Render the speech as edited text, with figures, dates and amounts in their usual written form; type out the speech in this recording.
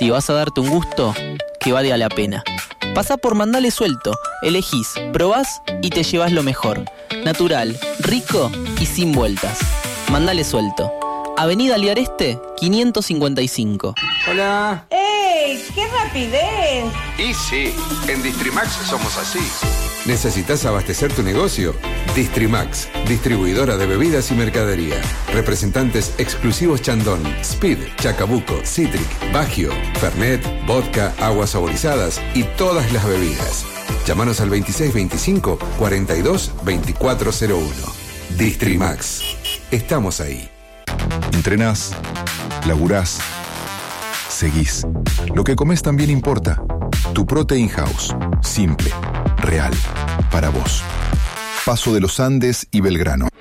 Sí, vas a darte un gusto que vale la pena. Pasá por Mandale Suelto, elegís, probás y te llevas lo mejor. Natural, rico y sin vueltas. Mandale Suelto. Avenida Liareste, 555. Hola. ¡Ey! ¡Qué rapidez! Y sí, en Distrimax somos así. ¿Necesitas abastecer tu negocio? Distrimax, distribuidora de bebidas y mercadería. Representantes exclusivos Chandon, Speed, Chacabuco, Citric, Bagio, Fernet, vodka, aguas saborizadas y todas las bebidas. Llámanos al 2625 42 2401. Distrimax. Estamos ahí. Entrenás, laburás, seguís. Lo que comés también importa. Tu Protein House. Simple, real, para vos. Paso de los Andes y Belgrano.